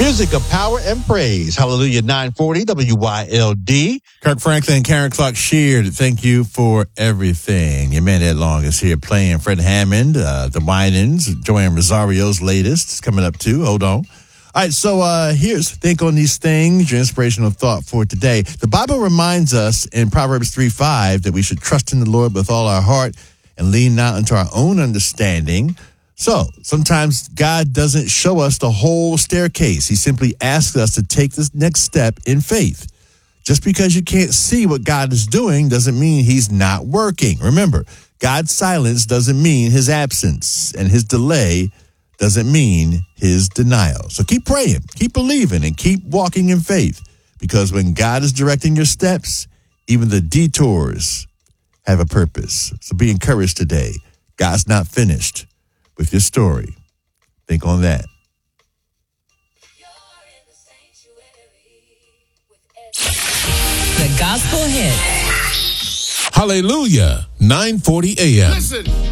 Music of power and praise. Hallelujah, 940 WYLD. Kirk Franklin, Karen Clark Sheard, thank you for everything. Your man Ed Long is here playing Fred Hammond, the Winans, Joanne Rosario's latest. It's coming up too. Hold on. All right, so here's Think on These Things, your inspirational thought for today. The Bible reminds us in Proverbs 3:5 that we should trust in the Lord with all our heart and lean not unto our own understanding. So sometimes God doesn't show us the whole staircase. He simply asks us to take this next step in faith. Just because you can't see what God is doing doesn't mean he's not working. Remember, God's silence doesn't mean his absence, and his delay doesn't mean his denial. So keep praying, keep believing, and keep walking in faith, because when God is directing your steps, even the detours have a purpose. So be encouraged today. God's not finished with your story. Think on that. The gospel hit. Hallelujah, 940 a.m. Listen.